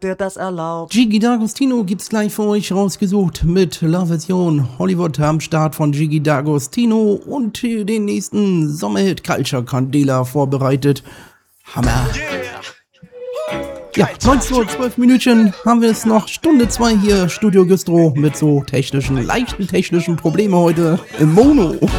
der das erlaubt. Gigi D'Agostino gibt's gleich für euch rausgesucht mit La Version. Hollywood am Start von Gigi D'Agostino und den nächsten Sommerhit Culture Candela vorbereitet. Hammer. Ja, 19 Uhr, 12 Minütchen haben wir es noch. Stunde 2 hier, Studio Güstrow mit so leichten technischen Problemen heute im Mono.